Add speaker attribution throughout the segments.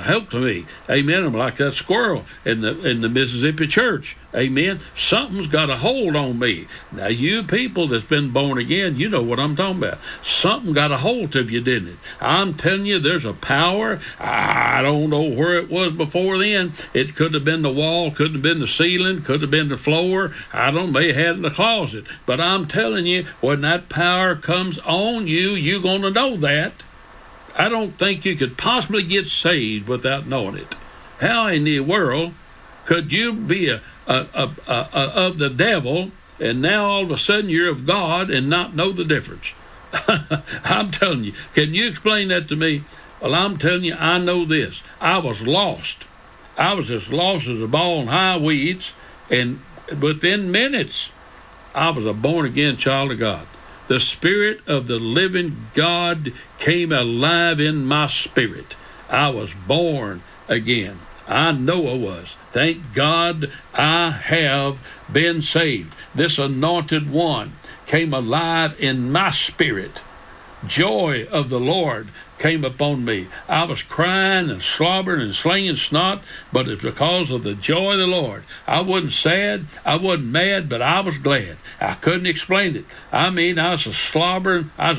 Speaker 1: help to me. Amen. I'm like that squirrel in the Mississippi church. Amen. Something's got a hold on me. Now, you people that's been born again, you know what I'm talking about. Something got a hold of you, didn't it? I'm telling you, there's a power. I don't know where it was before then. It could have been the wall, could have been the ceiling, could have been the floor. I don't know, may have had it in the closet. But I'm telling you, when that power comes on you, you're going to know that. I don't think you could possibly get saved without knowing it. How in the world could you be of the devil, and now all of a sudden you're of God and not know the difference? I'm telling you. Can you explain that to me? Well, I'm telling you, I know this. I was lost. I was as lost as a ball in high weeds, and within minutes, I was a born-again child of God. The Spirit of the living God came alive in my spirit. I was born again. I know I was. Thank God I have been saved. This anointed one came alive in my spirit. Joy of the Lord came upon me. I was crying and slobbering and slinging snot, but it's because of the joy of the Lord. I wasn't sad, I wasn't mad, but I was glad. I couldn't explain it. I mean, I was a slobbering. That's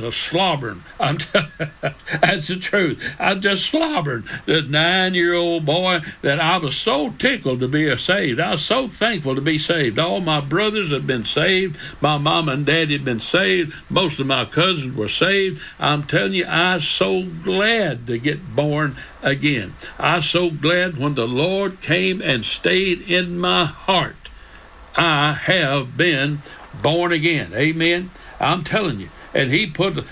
Speaker 1: the truth. I was just slobbering. The 9-year-old boy that I was so tickled to be saved. I was so thankful to be saved. All my brothers have been saved. My mom and daddy had been saved. Most of my cousins were saved. I'm telling you, I was so glad to get born again. I was so glad when the Lord came and stayed in my heart. I have been born again. Amen. I'm telling you. And he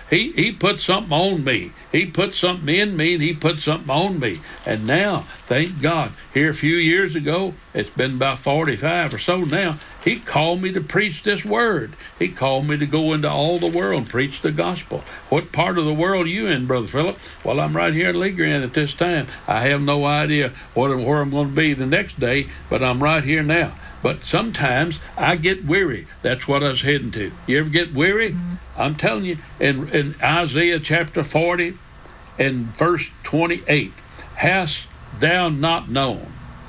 Speaker 1: put something on me. He put something in me, and he put something on me. And now, thank God, here a few years ago, it's been about 45 or so now, he called me to preach this word. He called me to go into all the world and preach the gospel. What part of the world are you in, Brother Philip? Well, I'm right here in Lee Grant at this time. I have no idea where I'm going to be the next day, but I'm right here now. But sometimes I get weary. That's what I was heading to. You ever get weary? Mm-hmm. I'm telling you, in Isaiah chapter 40 and verse 28, hast thou not known,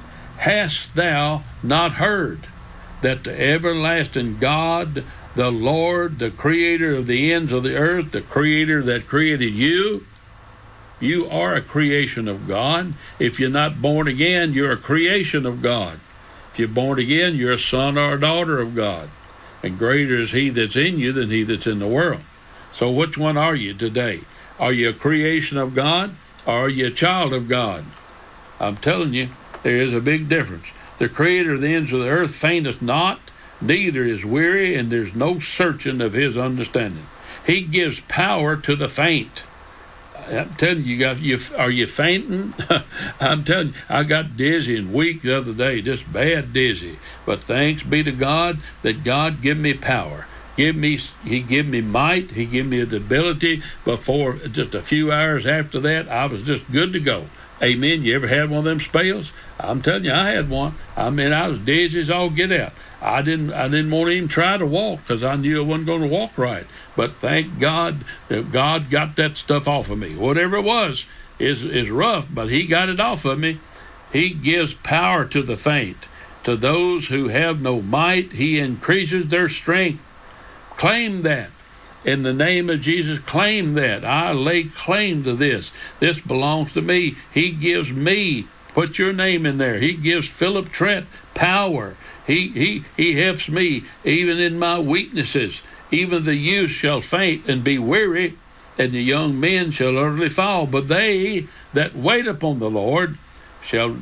Speaker 1: hast thou not heard, that the everlasting God, the Lord, the creator of the ends of the earth, the creator that created you, you are a creation of God. If you're not born again, you're a creation of God. If you're born again, you're a son or a daughter of God. And greater is he that's in you than he that's in the world. So which one are you today? Are you a creation of God, or are you a child of God? I'm telling you, there is a big difference. The creator of the ends of the earth fainteth not, neither is weary, and there's no searching of his understanding. He gives power to the faint. I'm telling you, are you fainting? I'm telling you, I got dizzy and weak the other day, just bad dizzy. But thanks be to God that God give me power. He give me might. He give me the ability. Before just a few hours after that, I was just good to go. Amen. You ever had one of them spells? I'm telling you, I had one. I mean, I was dizzy as all get out. I didn't want to even try to walk because I knew I wasn't going to walk right. But thank God that God got that stuff off of me. Whatever it was is rough, but he got it off of me. He gives power to the faint. To those who have no might, he increases their strength. Claim that. In the name of Jesus, claim that. I lay claim to this. This belongs to me. He gives me, put your name in there. He gives Philip Trent power. He helps me even in my weaknesses. Even the youth shall faint and be weary, and the young men shall utterly fall. But they that wait upon the Lord shall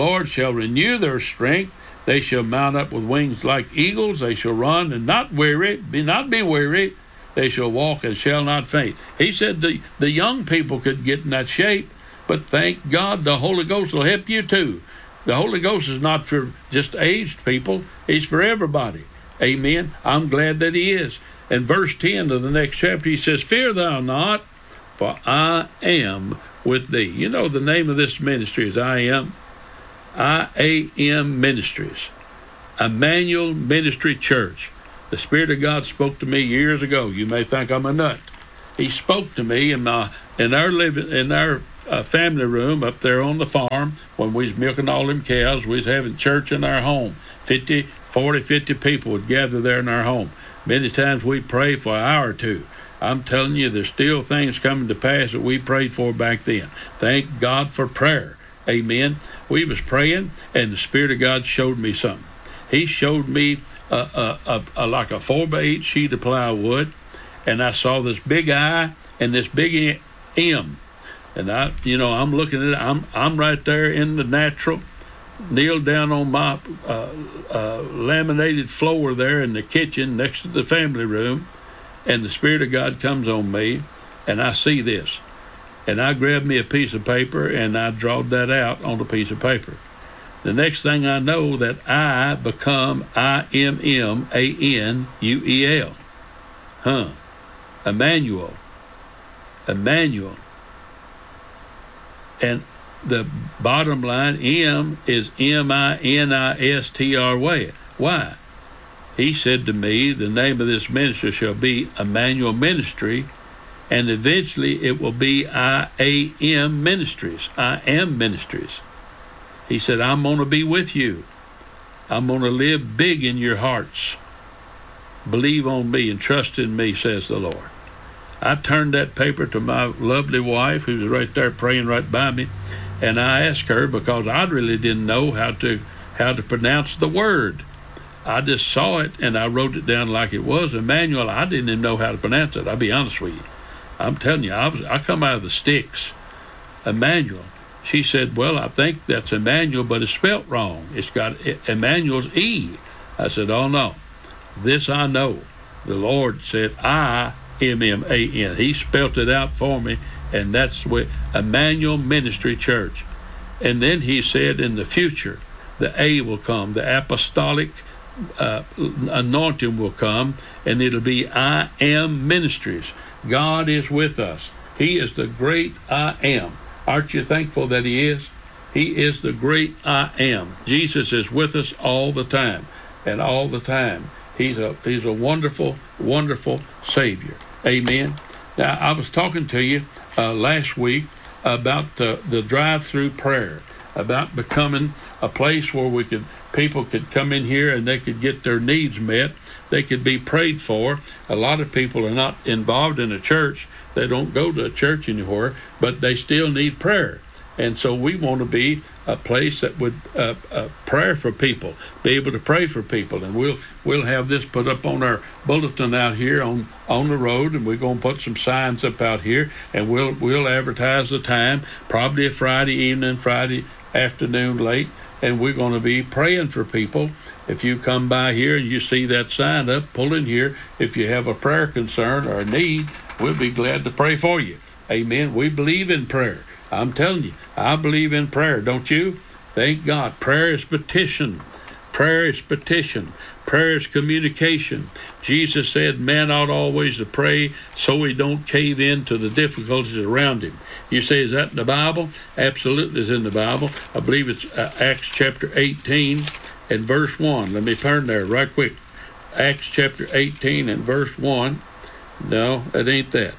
Speaker 1: renew their strength. They shall mount up with wings like eagles. They shall run and not be weary. They shall walk and shall not faint. He said the young people could get in that shape, but thank God the Holy Ghost will help you too. The Holy Ghost is not for just aged people. He's for everybody. Amen. I'm glad that he is. In verse 10 of the next chapter, he says, fear thou not, for I am with thee. You know the name of this ministry is I Am Ministries. Emmanuel Ministry Church. The Spirit of God spoke to me years ago. You may think I'm a nut. He spoke to me in our family room up there on the farm when we was milking all them cows. We was having church in our home. 50 people would gather there in our home. Many times we'd pray for an hour or two. I'm telling you, there's still things coming to pass that we prayed for back then. Thank God for prayer. Amen. We was praying, and the Spirit of God showed me something. He showed me like a 4x8 sheet of plywood, and I saw this big I and this big M. And I'm looking at it. I'm right there in the natural, kneeled down on my laminated floor there in the kitchen next to the family room, and the Spirit of God comes on me, and I see this. And I grabbed me a piece of paper, and I drawed that out on a piece of paper. The next thing I know, that I become Immanuel. Emmanuel. And the bottom line, M is M-I-N-I-S-T-R-Y. Why? He said to me, the name of this ministry shall be Emmanuel Ministry, and eventually it will be I-A-M Ministries. I Am Ministries. He said, I'm going to be with you. I'm going to live big in your hearts. Believe on me and trust in me, says the Lord. I turned that paper to my lovely wife, who was right there praying right by me, and I asked her, because I really didn't know how to pronounce the word. I just saw it, and I wrote it down like it was. Emmanuel, I didn't even know how to pronounce it. I'll be honest with you. I'm telling you, I come out of the sticks. Emmanuel. She said, well, I think that's Emmanuel, but it's spelt wrong. It's got Emmanuel's E. I said, oh, no. This I know. The Lord said, I-M-M-A-N. He spelt it out for me, and that's what Emmanuel Ministry Church. And then he said, in the future, the A will come. The apostolic anointing will come, and it'll be I Am Ministries. God is with us. He is the great I Am. Aren't you thankful that he is? He is the great I Am. Jesus is with us all the time, and all the time. He's a wonderful, wonderful Savior. Amen. Now, I was talking to you last week about the drive-through prayer, about becoming a place where people could come in here and they could get their needs met. They could be prayed for. A lot of people are not involved in a church. They don't go to a church anymore, but they still need prayer. And so we want to be a place that would prayer for people, be able to pray for people. And we'll have this put up on our bulletin out here on the road, and we're going to put some signs up out here, and we'll advertise the time, probably a Friday evening, Friday afternoon late, and we're going to be praying for people. If you come by here and you see that sign up, pull in here. If you have a prayer concern or a need, we'll be glad to pray for you. Amen. We believe in prayer. I'm telling you, I believe in prayer, don't you? Thank God. Prayer is petition. Prayer is petition. Prayer is communication. Jesus said man ought always to pray so he don't cave in to the difficulties around him. You say, is that in the Bible? Absolutely, it's in the Bible. I believe it's Acts chapter 18 and verse 1. Let me turn there right quick. Acts chapter 18 and verse 1. No, it ain't that.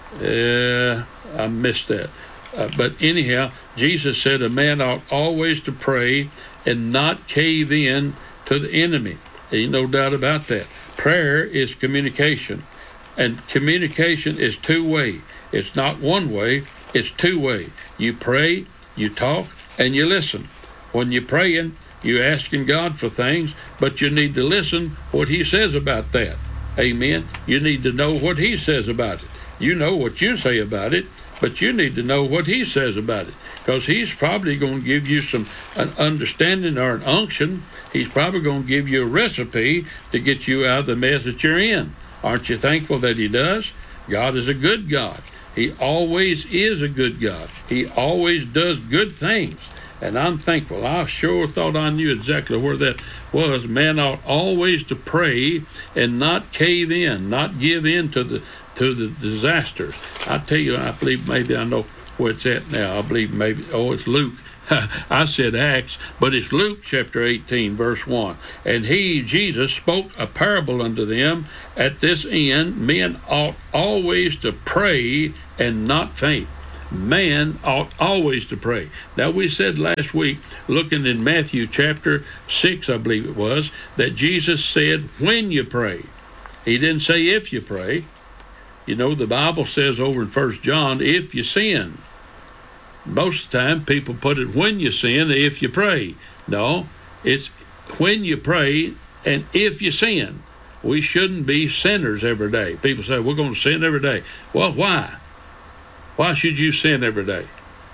Speaker 1: I missed that. But anyhow, Jesus said a man ought always to pray and not cave in to the enemy. Ain't no doubt about that. Prayer is communication, and communication is two-way. It's not one way, it's two-way. You pray, you talk, and you listen. When you're praying, you're asking God for things, but you need to listen what he says about that. Amen. You need to know what he says about it. You know what you say about it, but you need to know what he says about it, because he's probably going to give you an understanding or an unction. He's probably going to give you a recipe to get you out of the mess that you're in. Aren't you thankful that he does? God is a good God. He always is a good God. He always does good things, and I'm thankful. I sure thought I knew exactly where that was. Man ought always to pray and not cave in, not give in to the disasters. I tell you, I believe maybe I know where it's at now. I believe maybe, it's Luke. I said Acts, but it's Luke chapter 18, verse 1. And he, Jesus, spoke a parable unto them. At this end, men ought always to pray and not faint. Man ought always to pray. Now, we said last week, looking in Matthew chapter 6, I believe it was, that Jesus said, when you pray. He didn't say if you pray. You know, the Bible says over in 1 John, if you sin. Most of the time, people put it when you sin, if you pray. No, it's when you pray and if you sin. We shouldn't be sinners every day. People say, we're going to sin every day. Well, why? Why should you sin every day?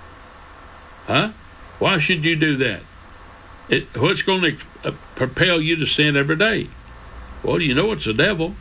Speaker 1: Huh? Why should you do that? What's going to propel you to sin every day? Well, you know it's the devil.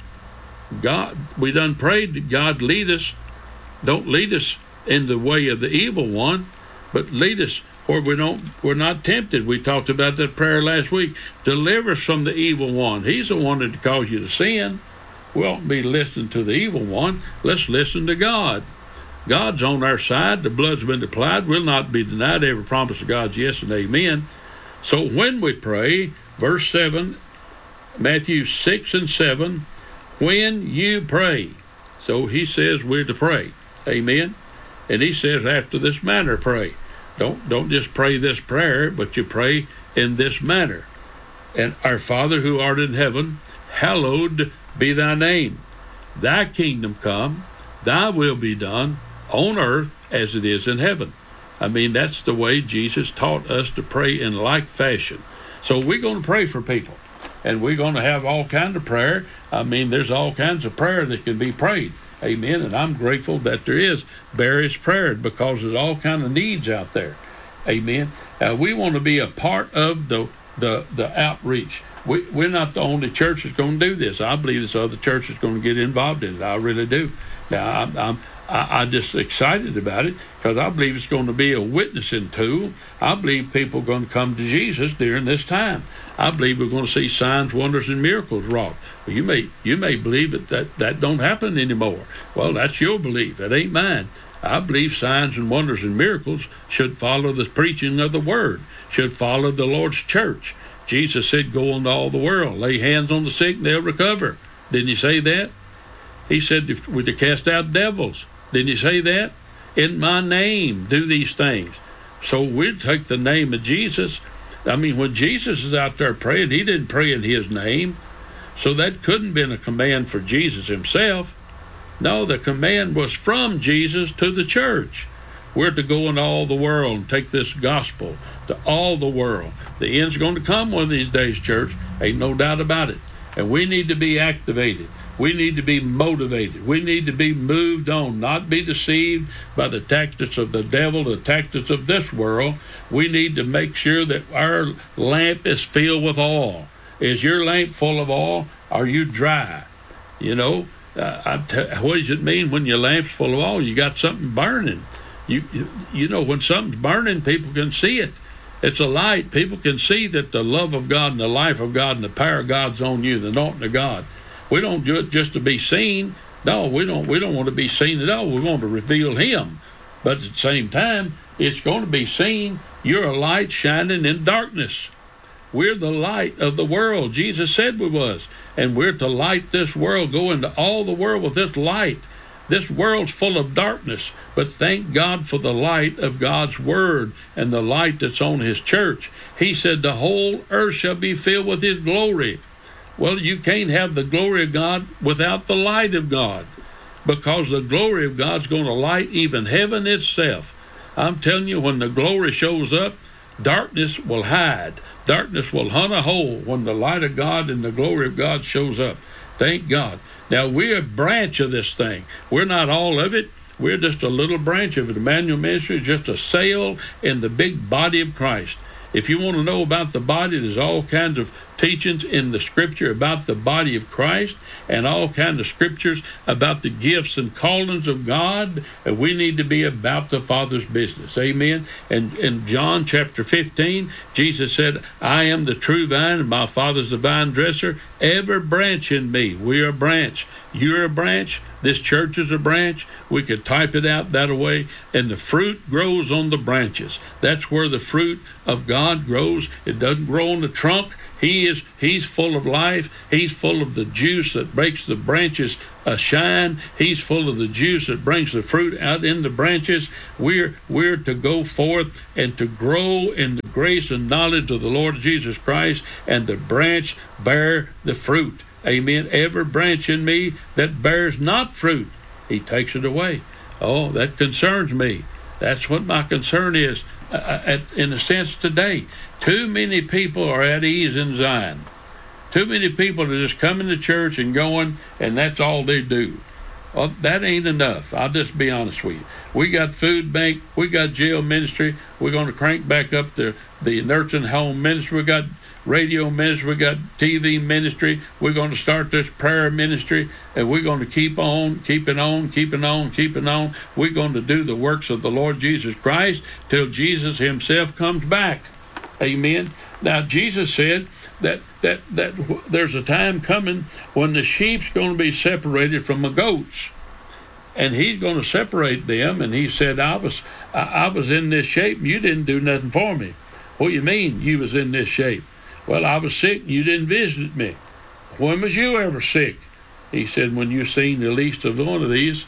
Speaker 1: God, we done prayed that God lead us. Don't lead us in the way of the evil one, but lead us where we're not tempted. We talked about that prayer last week. Deliver us from the evil one. He's the one that caused you to sin. We won't be listening to the evil one. Let's listen to God. God's on our side. The blood's been applied. We'll not be denied. Every promise of God's yes and amen. So when we pray, verse 7, Matthew 6 and 7, when you pray. So he says we're to pray. Amen. And he says after this manner pray. Don't just pray this prayer, but you pray in this manner. And our Father who art in heaven, hallowed be thy name. Thy kingdom come, thy will be done on earth as it is in heaven. I mean, that's the way Jesus taught us to pray in like fashion. So we're going to pray for people, and we're going to have all kinds of prayer. I mean, there's all kinds of prayer that can be prayed. Amen. And I'm grateful that there is various prayer because there's all kinds of needs out there. Amen. We want to be a part of the outreach. We're not the only church that's going to do this. I believe this other church is going to get involved in it. I really do. Now, I'm just excited about it because I believe it's going to be a witnessing tool. I believe people are going to come to Jesus during this time. I believe we're going to see signs, wonders, and miracles wrought. Well, you may believe that don't happen anymore. Well, that's your belief. That ain't mine. I believe signs and wonders and miracles should follow the preaching of the word, should follow the Lord's church. Jesus said, go into all the world, lay hands on the sick, and they'll recover. Didn't he say that? He said we're to cast out devils. Didn't he say that? In my name, do these things. So we take the name of Jesus. I mean, when Jesus is out there praying, he didn't pray in his name. So that couldn't have been a command for Jesus himself. No, the command was from Jesus to the church. We're to go into all the world and take this gospel to all the world. The end's going to come one of these days, church. Ain't no doubt about it. And we need to be activated. We need to be motivated. We need to be moved on, not be deceived by the tactics of the devil, the tactics of this world. We need to make sure that our lamp is filled with oil. Is your lamp full of oil? Are you dry? You know, what does it mean when your lamp's full of oil? You got something burning. You know, when something's burning, people can see it. It's a light. People can see that the love of God and the life of God and the power of God's on you, the anointing of God. We don't do it just to be seen. No, we don't want to be seen at all. We want to reveal him. But at the same time, it's going to be seen. You're a light shining in darkness. We're the light of the world. Jesus said we was. And we're to light this world, go into all the world with this light. This world's full of darkness, but thank God for the light of God's word and the light that's on his church. He said the whole earth shall be filled with his glory. Well, you can't have the glory of God without the light of God, because the glory of God's going to light even heaven itself. I'm telling you, when the glory shows up, darkness will hide. Darkness will hunt a hole when the light of God and the glory of God shows up. Thank God. Now, we're a branch of this thing. We're not all of it. We're just a little branch of it. Emmanuel Ministry is just a sail in the big body of Christ. If you want to know about the body, there's all kinds of teachings in the scripture about the body of Christ and all kinds of scriptures about the gifts and callings of God. And we need to be about the Father's business. Amen. And in John chapter 15, Jesus said, I am the true vine and my Father's the vine dresser. Every branch in me, we are a branch. You're a branch. This church is a branch. We could type it out that way. And the fruit grows on the branches. That's where the fruit of God grows. It doesn't grow on the trunk. He's full of life. He's full of the juice that makes the branches shine. He's full of the juice that brings the fruit out in the branches. We're to go forth and to grow in the grace and knowledge of the Lord Jesus Christ, and the branch bear the fruit. Amen. Every branch in me that bears not fruit, he takes it away. Oh, that concerns me. That's what my concern is. In a sense today, too many people are at ease in Zion. Too many people are just coming to church and going, and that's all they do. Well, that ain't enough. I'll just be honest with you. We got food bank, we got jail ministry, we're going to crank back up the nursing home ministry, we got radio ministry, we got TV ministry, we're going to start this prayer ministry, and we're going to keep on, keeping on, keeping on, keeping on. We're going to do the works of the Lord Jesus Christ till Jesus himself comes back. Amen. Now, Jesus said that there's a time coming when the sheep's going to be separated from the goats, and he's going to separate them. And he said, I was in this shape, and you didn't do nothing for me. What do you mean you was in this shape? Well, I was sick, and you didn't visit me. When was you ever sick? He said, when you seen the least one of these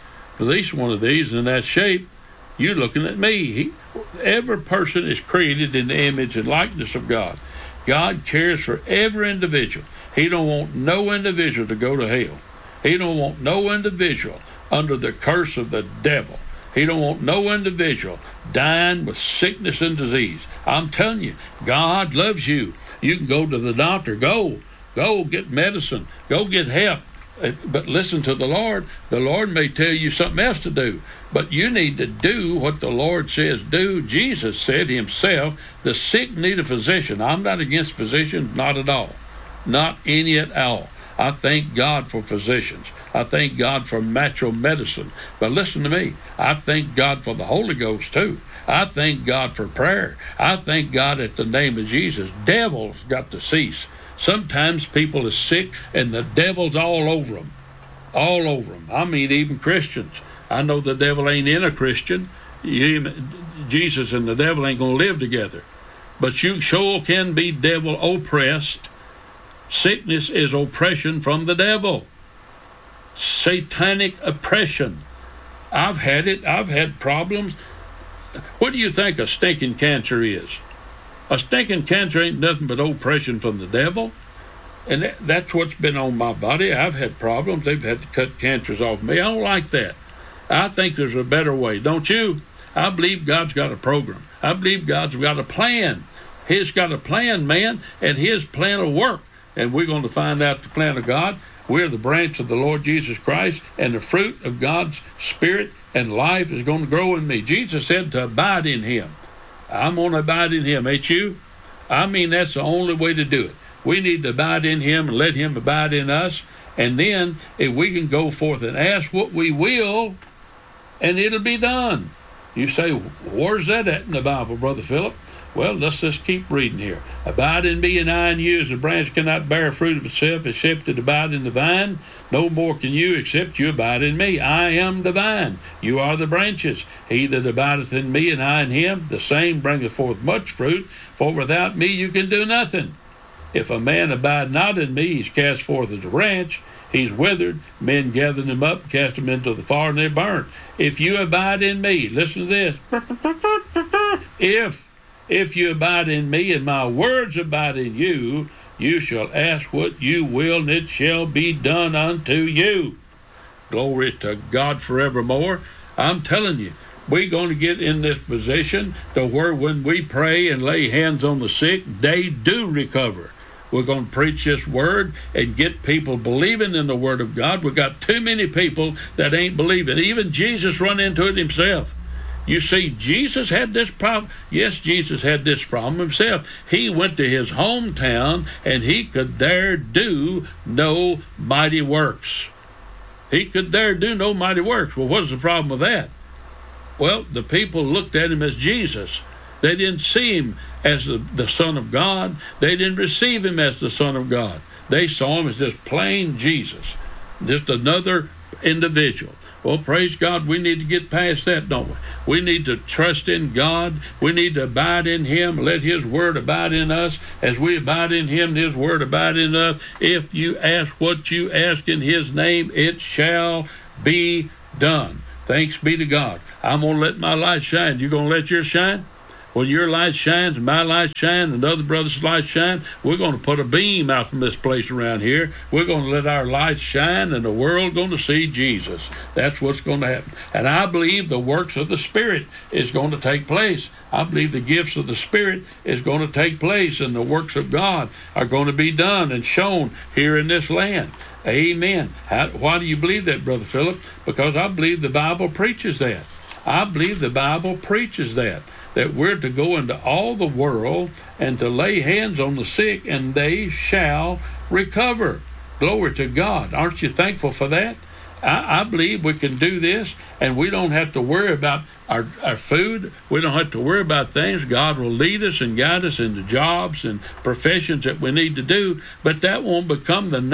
Speaker 1: in that shape, you're looking at me. Every person is created in the image and likeness of God. God cares for every individual. He don't want no individual to go to hell. He don't want no individual under the curse of the devil. He don't want no individual dying with sickness and disease. I'm telling you, God loves you. You can go to the doctor. Go get medicine. Go get help. But listen to the Lord. The Lord may tell you something else to do, but you need to do what the Lord says do. Jesus said himself, the sick need a physician. I'm not against physicians, not at all. Not any at all. I thank God for physicians. I thank God for natural medicine. But listen to me. I thank God for the Holy Ghost too. I thank God for prayer. I thank God at the name of Jesus. Devils got to cease. Sometimes people are sick and the devil's all over them. All over them. I mean, even Christians. I know the devil ain't in a Christian. Jesus and the devil ain't going to live together. But you sure can be devil oppressed. Sickness is oppression from the devil. Satanic oppression. I've had it. I've had problems. What do you think a stinking cancer is? A stinking cancer ain't nothing but oppression from the devil. And that's what's been on my body. I've had problems. They've had to cut cancers off me. I don't like that. I think there's a better way, don't you? I believe God's got a program. I believe God's got a plan. He's got a plan, man, and his plan will work. And we're going to find out the plan of God. We're the branch of the Lord Jesus Christ, and the fruit of God's Spirit and life is going to grow in me. Jesus said to abide in him. I'm going to abide in him, ain't you? I mean, that's the only way to do it. We need to abide in him and let him abide in us. And then if we can go forth and ask what we will, and it'll be done. You say, where's that at in the Bible, Brother Philip? Well, let's just keep reading here. Abide in me and I in you, as a branch cannot bear fruit of itself except it abide in the vine. No more can you except you abide in me. I am the vine. You are the branches. He that abideth in me and I in him, the same bringeth forth much fruit. For without me you can do nothing. If a man abide not in me, he's cast forth as a branch. He's withered. Men gather them up, cast them into the fire, and they're burnt. If you abide in me, listen to this. If you abide in me and my words abide in you, you shall ask what you will, and it shall be done unto you. Glory to God forevermore. I'm telling you, we're going to get in this position to where when we pray and lay hands on the sick, they do recover. We're going to preach this word and get people believing in the word of God. We've got too many people that ain't believing. Even Jesus run into it himself. You see, Jesus had this problem. Yes, Jesus had this problem himself. He went to his hometown, and he could there do no mighty works. He could there do no mighty works. Well, what's the problem with that? Well, the people looked at him as Jesus. They didn't see him as the Son of God. They didn't receive him as the Son of God. They saw him as just plain Jesus, just another individual. Well, praise God, we need to get past that, don't we? We need to trust in God. We need to abide in Him. Let His Word abide in us. As we abide in Him, His Word abide in us. If you ask what you ask in His name, it shall be done. Thanks be to God. I'm going to let my light shine. You going to let yours shine? When your light shines, my light shines, and other brothers' light shine, we're going to put a beam out from this place around here. We're going to let our light shine, and the world going to see Jesus. That's what's going to happen. And I believe the works of the Spirit is going to take place. I believe the gifts of the Spirit is going to take place, and the works of God are going to be done and shown here in this land. Amen. Why do you believe that, Brother Philip? Because I believe the Bible preaches that. I believe the Bible preaches that we're to go into all the world and to lay hands on the sick, and they shall recover. Glory to God. Aren't you thankful for that? I believe we can do this, and we don't have to worry about our food. We don't have to worry about things. God will lead us and guide us into jobs and professions that we need to do, but that won't become the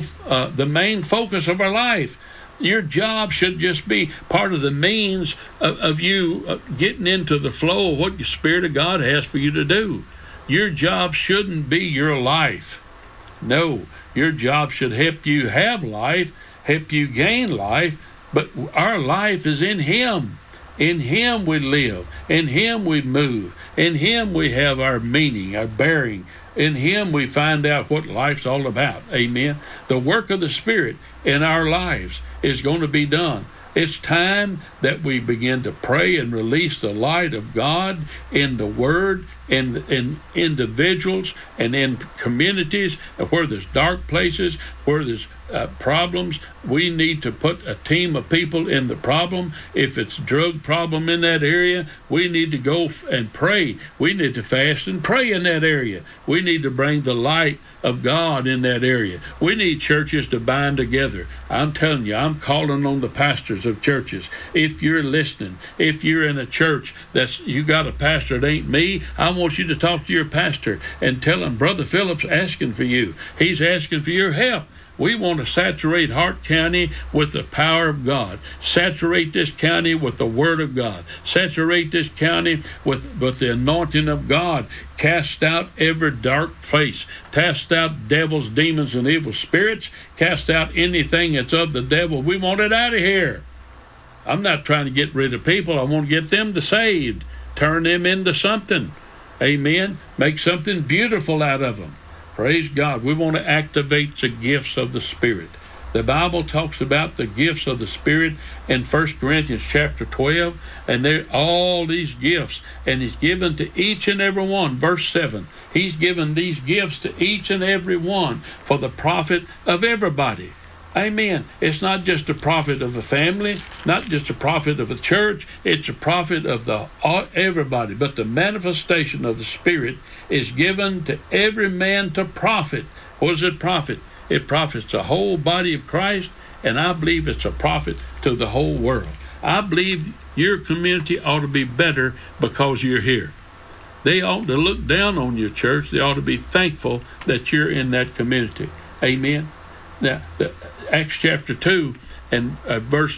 Speaker 1: main focus of our life. Your job should just be part of the means of you getting into the flow of what the Spirit of God has for you to do. Your job shouldn't be your life. No, your job should help you have life, help you gain life, but our life is in Him. In Him we live. In Him we move. In Him we have our meaning, our bearing. In Him we find out what life's all about. Amen. The work of the Spirit in our lives is going to be done. It's time that we begin to pray and release the light of God in the Word, in individuals, and in communities where there's dark places, where there's problems. We need to put a team of people in the problem. If it's a drug problem in that area, we need to go and pray. We need to fast and pray in that area. We need to bring the light of God in that area. We need churches to bind together. I'm telling you, I'm calling on the pastors of churches. If you're listening, if you're in a church you got a pastor that ain't me, I want you to talk to your pastor and tell him, Brother Philip's asking for you. He's asking for your help. We want to saturate Hart County with the power of God. Saturate this county with the Word of God. Saturate this county with the anointing of God. Cast out every dark place. Cast out devils, demons, and evil spirits. Cast out anything that's of the devil. We want it out of here. I'm not trying to get rid of people. I want to get them to saved. Turn them into something. Amen. Make something beautiful out of them. Praise God. We want to activate the gifts of the Spirit. The Bible talks about the gifts of the Spirit in 1 Corinthians chapter 12, and they're all these gifts, and He's given to each and every one. Verse 7, He's given these gifts to each and every one for the profit of everybody. Amen. It's not just a profit of a family, not just a profit of a church. It's a profit of everybody. But the manifestation of the Spirit is given to every man to profit. What does it profit? It profits the whole body of Christ, and I believe it's a profit to the whole world. I believe your community ought to be better because you're here. They ought to look down on your church. They ought to be thankful that you're in that community. Amen. Now, Acts chapter 2 and verse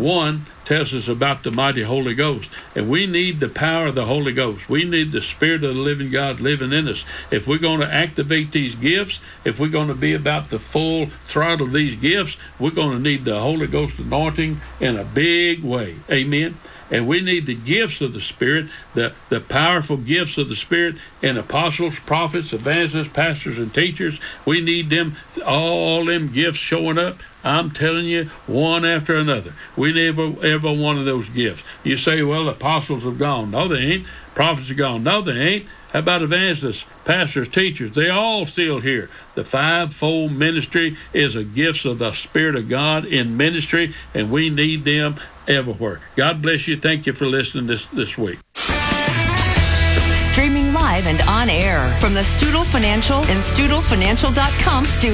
Speaker 1: 1 tells us about the mighty Holy Ghost. And we need the power of the Holy Ghost. We need the Spirit of the living God living in us. If we're going to activate these gifts, if we're going to be about the full throttle of these gifts, we're going to need the Holy Ghost anointing in a big way. Amen. And we need the gifts of the Spirit, the powerful gifts of the Spirit in apostles, prophets, evangelists, pastors, and teachers. We need them, all them gifts showing up. I'm telling you, one after another. We need every one of those gifts. You say, well, apostles have gone. No, they ain't. Prophets are gone. No, they ain't. How about evangelists, pastors, teachers? They all still here. The fivefold ministry is a gift of the Spirit of God in ministry, and we need them everywhere. God bless you. Thank you for listening this week.
Speaker 2: Streaming live and on air from the Studel Financial and StudelFinancial.com studio.